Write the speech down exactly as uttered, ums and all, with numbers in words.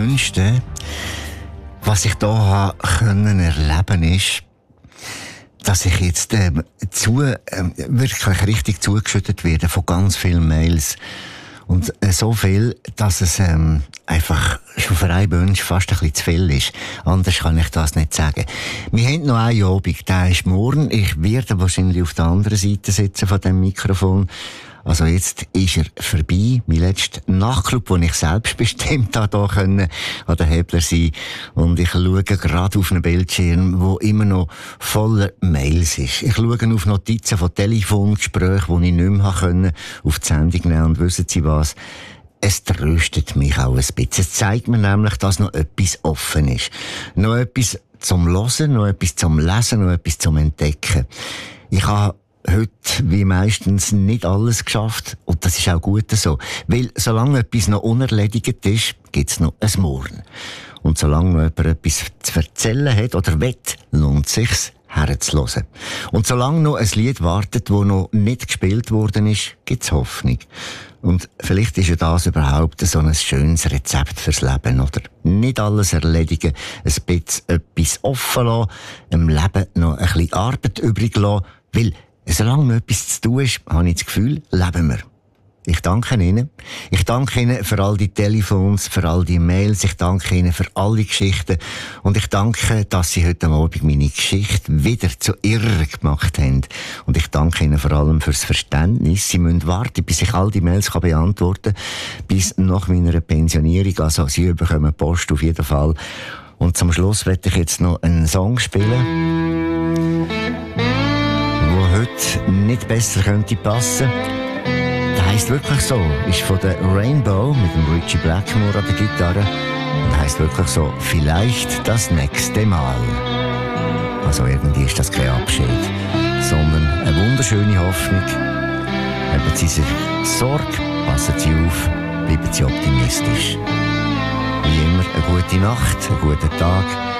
Schönste, was ich hier habe können erleben ist, dass ich jetzt äh, zu, äh, wirklich richtig zugeschüttet werde von ganz vielen Mails. Und äh, so viel, dass es ähm, einfach schon für einen Wunsch fast ein bisschen zu viel ist. Anders kann ich das nicht sagen. Wir haben noch einen Abend, der ist morgen. Ich werde wahrscheinlich auf der anderen Seite sitzen von dem Mikrofon. Also jetzt ist er vorbei. Mein letzter Nachtclub, den ich selbst bestimmt habe, hier können, an der Hebler sein. Und ich schaue gerade auf einen Bildschirm, der immer noch voller Mails ist. Ich schaue auf Notizen von Telefongesprächen, die ich nicht mehr können, auf die Sendung nehmen. Und wissen Sie was? Es tröstet mich auch ein bisschen. Es zeigt mir nämlich, dass noch etwas offen ist. Noch etwas zum Hören, noch etwas zum Lesen, noch etwas zum Entdecken. Ich habe heute, wie meistens, nicht alles geschafft. Und das ist auch gut so. Weil, solange etwas noch unerledigt ist, gibt's noch ein Morgen. Und solange noch jemand etwas zu erzählen hat oder will, lohnt es sich, herzuhören. Und solange noch ein Lied wartet, das noch nicht gespielt worden ist, gibt's Hoffnung. Und vielleicht ist ja das überhaupt so ein schönes Rezept fürs Leben, oder? Nicht alles erledigen, ein bisschen etwas offen lassen, im Leben noch ein bisschen Arbeit übrig lassen, weil solange noch etwas zu tun ist, habe ich das Gefühl, leben wir. Ich danke Ihnen. Ich danke Ihnen für all die Telefons, für all die Mails. Ich danke Ihnen für alle Geschichten. Und ich danke, dass Sie heute Abend meine Geschichte wieder zu Ihrer gemacht haben. Und ich danke Ihnen vor allem fürs Verständnis. Sie müssen warten, bis ich all die Mails kann beantworten kann, bis nach meiner Pensionierung. Also, Sie bekommen Post auf jeden Fall. Und zum Schluss werde ich jetzt noch einen Song spielen, der heute nicht besser könnte passen. Der heisst wirklich so, ist von der Rainbow mit dem Richie Blackmore an der Gitarre und heisst wirklich so, vielleicht das nächste Mal. Also irgendwie ist das kein Abschied, sondern eine wunderschöne Hoffnung. Haben Sie sich Sorge, passen Sie auf, bleiben Sie optimistisch. Wie immer, eine gute Nacht, einen guten Tag.